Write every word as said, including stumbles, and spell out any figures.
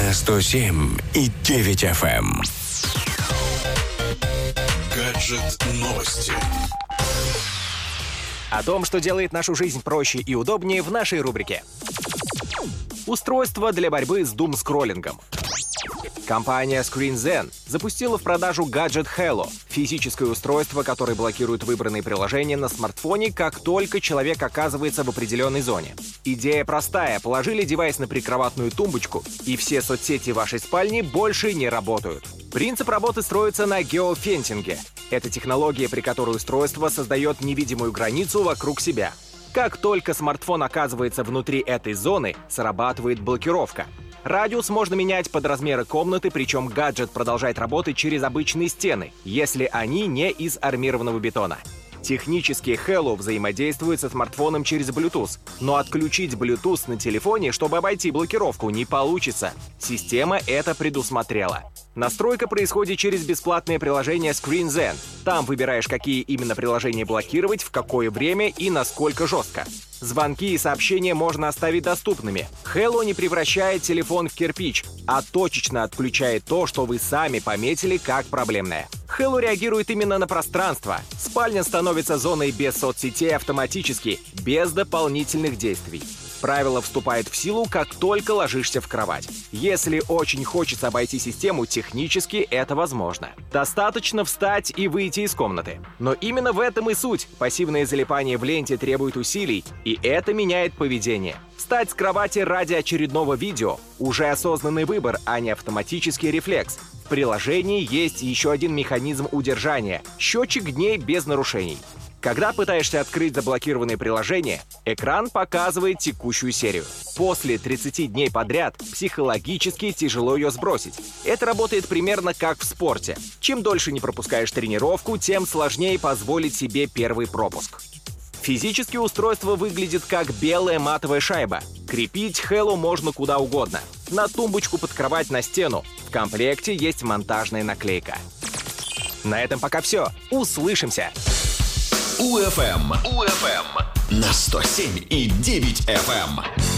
на сто семь и девять эф эм. Гаджет новости. О том, что делает нашу жизнь проще и удобнее, в нашей рубрике. Устройство для борьбы с дум-скроллингом. Компания ScreenZen запустила в продажу гаджет Hello — физическое устройство, которое блокирует выбранные приложения на смартфоне, как только человек оказывается в определенной зоне. Идея простая: положили девайс на прикроватную тумбочку, и все соцсети вашей спальни больше не работают. Принцип работы строится на геофенсинге. Это технология, при которой устройство создает невидимую границу вокруг себя. Как только смартфон оказывается внутри этой зоны, срабатывает блокировка. Радиус можно менять под размеры комнаты, причем гаджет продолжает работать через обычные стены, если они не из армированного бетона. Технически Hello взаимодействует со смартфоном через Bluetooth, но отключить Bluetooth на телефоне, чтобы обойти блокировку, не получится. Система это предусмотрела. Настройка происходит через бесплатное приложение ScreenZen. Там выбираешь, какие именно приложения блокировать, в какое время и насколько жестко. Звонки и сообщения можно оставить доступными. Hello не превращает телефон в кирпич, а точечно отключает то, что вы сами пометили как проблемное. Hello реагирует именно на пространство. Спальня становится зоной без соцсетей автоматически, без дополнительных действий. Правило вступает в силу, как только ложишься в кровать. Если очень хочется обойти систему, технически это возможно. Достаточно встать и выйти из комнаты. Но именно в этом и суть. Пассивное залипание в ленте требует усилий, и это меняет поведение. Встать с кровати ради очередного видео – уже осознанный выбор, а не автоматический рефлекс. В приложении есть еще один механизм удержания – счетчик дней без нарушений. Когда пытаешься открыть заблокированное приложение, экран показывает текущую серию. После тридцати дней подряд психологически тяжело ее сбросить. Это работает примерно как в спорте. Чем дольше не пропускаешь тренировку, тем сложнее позволить себе первый пропуск. Физически устройство выглядит как белая матовая шайба. Крепить Hello можно куда угодно. На тумбочку, под кровать, на стену. В комплекте есть монтажная наклейка. На этом пока все. Услышимся! УФМ. УФМ. На сто семь и девять эф эм.